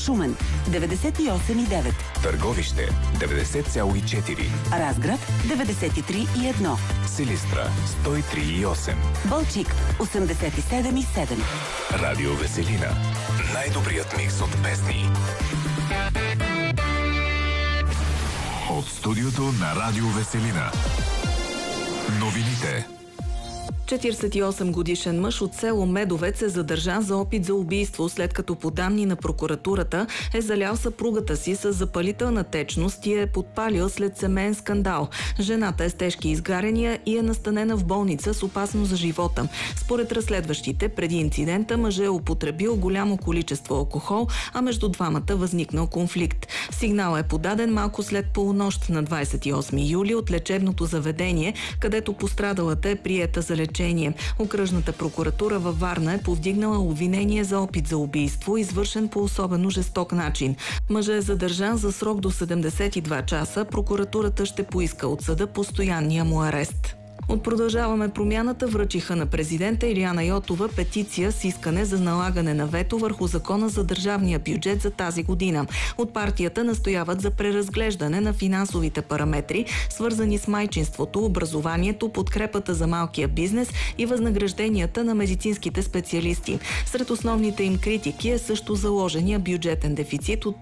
Шумен 98,9, Търговище 90,4, Разград 93,1, Силистра 103,8, Балчик 87,7. Радио Веселина. Най-добрият микс от песни. От студиото на Радио Веселина. Новините. 48-годишен мъж от село Медовец е задържан за опит за убийство, след като по данни на прокуратурата е залял съпругата си с запалителна течност и е подпалил след семейен скандал. Жената е с тежки изгаряния и е настанена в болница с опасност за живота. Според разследващите, преди инцидента мъжът е употребил голямо количество алкохол, а между двамата възникнал конфликт. Сигналът е подаден малко след полунощ на 28 юли от лечебното заведение, където пострадалата е приета за лечение. Окръжната прокуратура във Варна е повдигнала обвинение за опит за убийство, извършен по особено жесток начин. Мъжът е задържан за срок до 72 часа. Прокуратурата ще поиска от съда постоянния му арест. От Продължаваме промяната връчиха на президента Илияна Йотова петиция с искане за налагане на вето върху закона за държавния бюджет за тази година. От партията настояват за преразглеждане на финансовите параметри, свързани с майчинството, образованието, подкрепата за малкия бизнес и възнагражденията на медицинските специалисти. Сред основните им критики е също заложения бюджетен дефицит от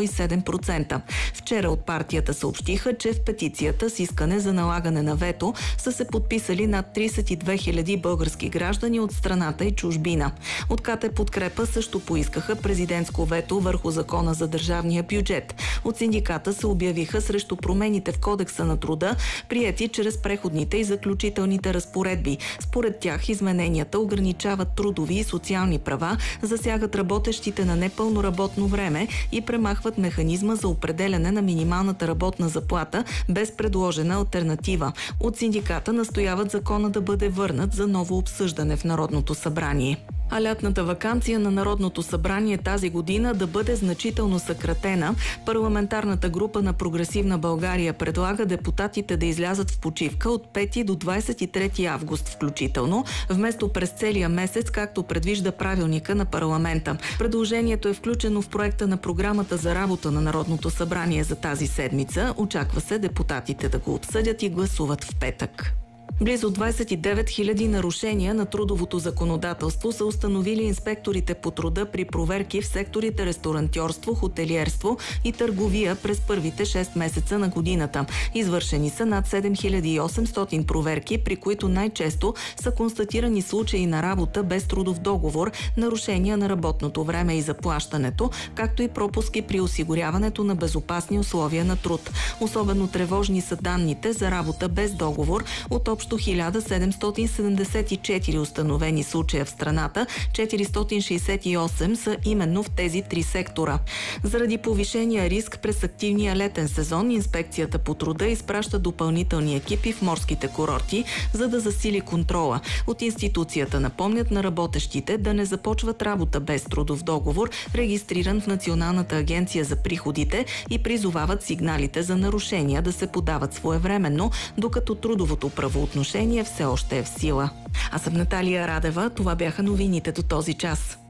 5,7%. Вчера от партията съобщиха, че в петицията с искане за налагане на вето са се подписали над 32 000 български граждани от страната и чужбина. От КТ Подкрепа също поискаха президентско вето върху закона за държавния бюджет. От синдиката се обявиха срещу промените в Кодекса на труда, приети чрез преходните и заключителните разпоредби. Според тях измененията ограничават трудови и социални права, засягат работещите на непълно работно време и премахват механизма за определяне на минималната работна заплата без предложена алтернатива. От синдиката настояват закона да бъде върнат за ново обсъждане в Народното събрание. А лятната ваканция на Народното събрание тази година да бъде значително съкратена. Парламентарната група на Прогресивна България предлага депутатите да излязат в почивка от 5 до 23 август включително, вместо през целия месец, както предвижда правилника на парламента. Предложението е включено в проекта на програмата за работа на Народното събрание за тази седмица. Очаква се депутатите да го обсъдят и гласуват в петък. Близо 29 000 нарушения на трудовото законодателство са установили инспекторите по труда при проверки в секторите ресторантьорство, хотелиерство и търговия през първите 6 месеца на годината. Извършени са над 7800 проверки, при които най-често са констатирани случаи на работа без трудов договор, нарушения на работното време и заплащането, както и пропуски при осигуряването на безопасни условия на труд. Особено тревожни са данните за работа без договор от общо 1774 установени случая в страната, 468 са именно в тези три сектора. Заради повишения риск през активния летен сезон, инспекцията по труда изпраща допълнителни екипи в морските курорти, за да засили контрола. От институцията напомнят на работещите да не започват работа без трудов договор, регистриран в Националната агенция за приходите, и призовават сигналите за нарушения да се подават своевременно, докато трудовото правоотношение все още е в сила. Аз съм Наталия Радева. Това бяха новините до този час.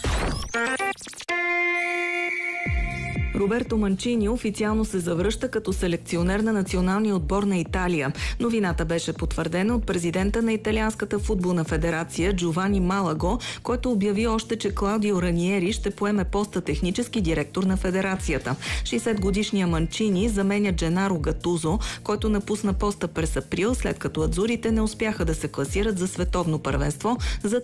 Роберто Манчини официално се завръща като селекционер на националния отбор на Италия. Новината беше потвърдена от президента на Италианската футболна федерация Джовани Малаго, който обяви още, че Клаудио Раниери ще поеме поста технически директор на федерацията. 60-годишният Манчини заменя Дженаро Гатузо, който напусна поста през април, след като адзурите не успяха да се класират за световно първенство за